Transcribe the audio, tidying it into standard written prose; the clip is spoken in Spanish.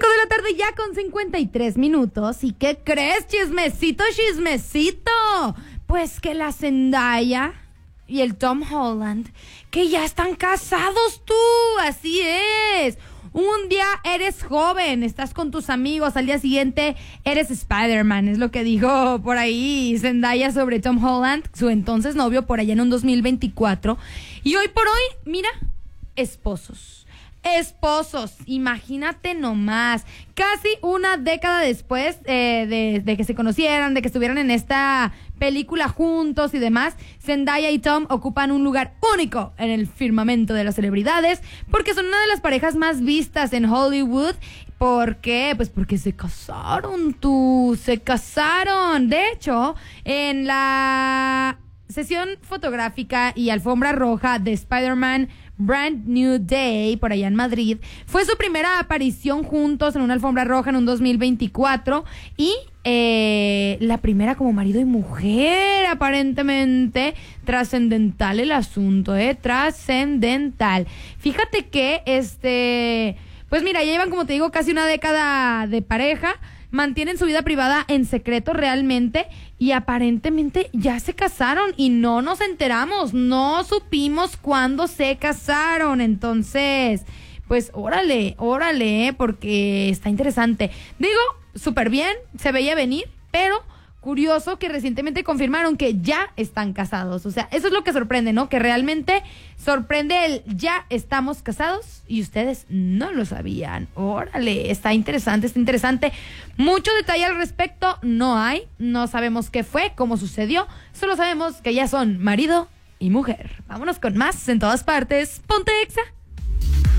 de la tarde ya con 53 minutos. ¿Y qué crees? Chismecito. Pues que la Zendaya y el Tom Holland, que ya están casados tú. Así es. Un día eres joven, estás con tus amigos, al día siguiente eres Spider-Man, es lo que dijo por ahí Zendaya sobre Tom Holland, su entonces novio, por allá en un 2024. Y hoy por hoy, mira, esposos, imagínate nomás, casi una década después de que se conocieran, de que estuvieran en esta película juntos y demás, Zendaya y Tom ocupan un lugar único en el firmamento de las celebridades, porque son una de las parejas más vistas en Hollywood. ¿Por qué? Pues porque se casaron, se casaron. De hecho, en la sesión fotográfica y alfombra roja de Spider-Man Brand New Day, por allá en Madrid, fue su primera aparición juntos en una alfombra roja en un 2024 y la primera como marido y mujer, aparentemente. Trascendental el asunto, trascendental. Fíjate que pues mira, ya llevan, como te digo, casi una década de pareja. Mantienen su vida privada en secreto realmente y aparentemente ya se casaron y no nos enteramos, no supimos cuándo se casaron. Entonces, pues órale, porque está interesante. Digo, súper bien, se veía venir, pero curioso que recientemente confirmaron que ya están casados. O sea, eso es lo que sorprende, ¿no? Que realmente sorprende el ya estamos casados y ustedes no lo sabían. Órale, está interesante. Mucho detalle al respecto no hay. No sabemos qué fue, cómo sucedió. Solo sabemos que ya son marido y mujer. Vámonos con más en todas partes. Ponte Exa.